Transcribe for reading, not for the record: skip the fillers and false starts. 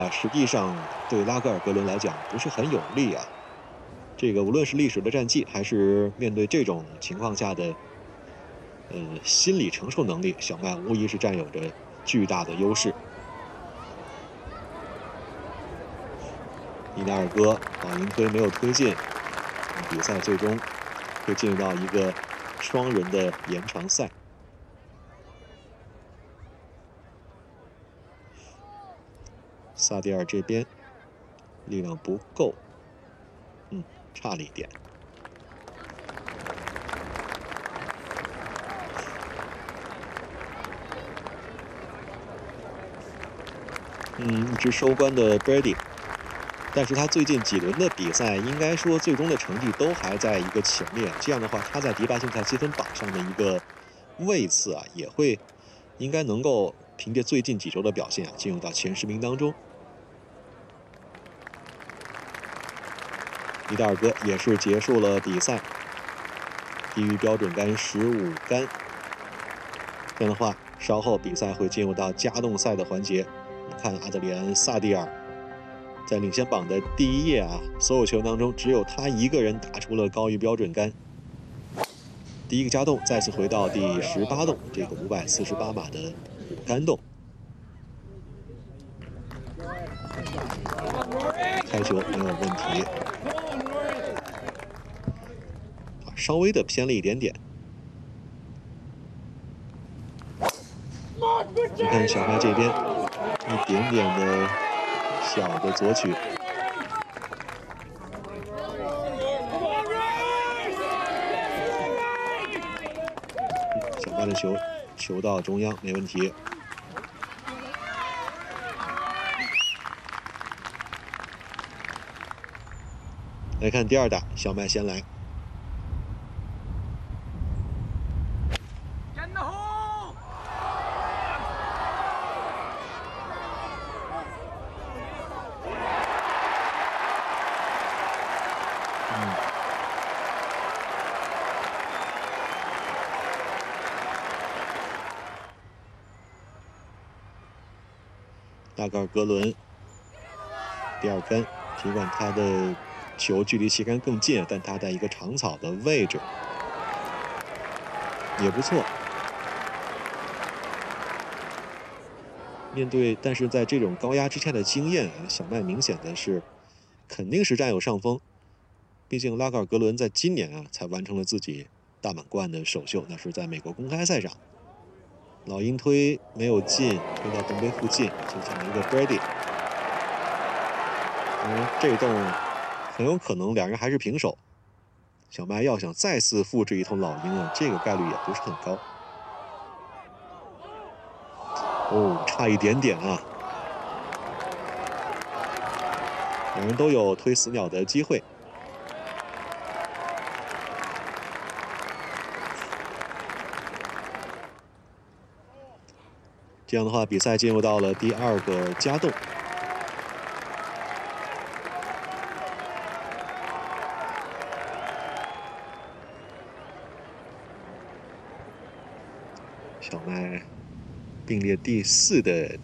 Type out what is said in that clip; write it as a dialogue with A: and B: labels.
A: 实际上对拉格尔格伦来讲不是很有利啊。这个无论是历史的战绩，还是面对这种情况下的心理承受能力，小麦无疑是占有着巨大的优势。伊纳尔戈老鹰推没有推进，比赛最终会进入到一个双人的延长赛。萨迪尔这边力量不够，差了一点。一直收官的 Brady， 但是他最近几轮的比赛，应该说最终的成绩都还在一个前列。这样的话，他在迪拜竞赛积分榜上的一个位次啊，也会应该能够凭借最近几周的表现啊，进入到前10名当中。伊达尔戈也是结束了比赛，低于标准杆15杆。这样的话，稍后比赛会进入到加动赛的环节。我们看阿德里安·萨蒂尔在领先榜的第一页啊，所有球员当中只有他一个人打出了高于标准杆。第一个加动再次回到第18洞，这个548码的5杆洞。开球没有问题，稍微的偏了一点点。你看小麦这边一点点的小的左曲，小麦的球到中央没问题。来看第二打，小麦先来。拉格尔格伦第二杆，尽管他的球距离旗杆更近，但他在一个长草的位置也不错。但是在这种高压之下的经验啊，小麦明显的是肯定是占有上风。毕竟拉格尔格伦在今年啊才完成了自己大满贯的首秀，那是在美国公开赛上。老鹰推没有进，推到洞杯附近，就像一个 Brady。这洞很有可能两人还是平手。小麦要想再次复制一通老鹰啊，这个概率也不是很高。差一点点啊！两人都有推死鸟的机会。这样的话，比赛进入到了第二个加动。小麦并列第4的